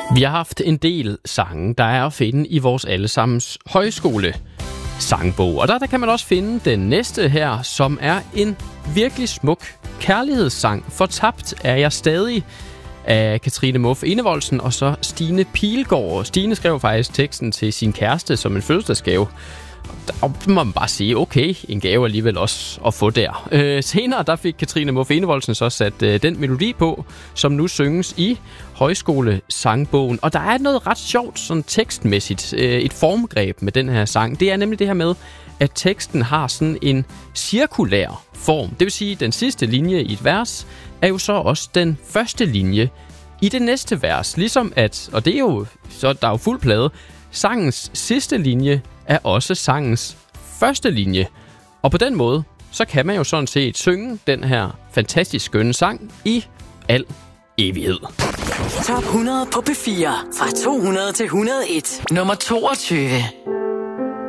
Vi har haft en del sange, der er at finde i vores allesammens højskole sangbog. Og der kan man også finde den næste her, som er en virkelig smuk kærlighedssang. Fortabt er jeg stadig af Katrine Muff Enevoldsen og så Stine Pilgaard. Stine skrev faktisk teksten til sin kæreste som en fødselsdagsgave. Og der må man bare sige, okay, en gave alligevel også at få der. Senere der fik Katrine Muff Enevoldsen så sat den melodi på, som nu synges i højskolesangbogen. Og der er noget ret sjovt sådan tekstmæssigt, et formgreb med den her sang. Det er nemlig det her med, at teksten har sådan en cirkulær form. Det vil sige, at den sidste linje i et vers er jo så også den første linje i det næste vers. Ligesom at, og det er jo, så der er jo fuld plade, sangens sidste linje er også sangens første linje. Og på den måde, så kan man jo sådan set synge den her fantastisk skønne sang i al evighed. Top 100 på P4. Fra 200 til 101. Nummer 22.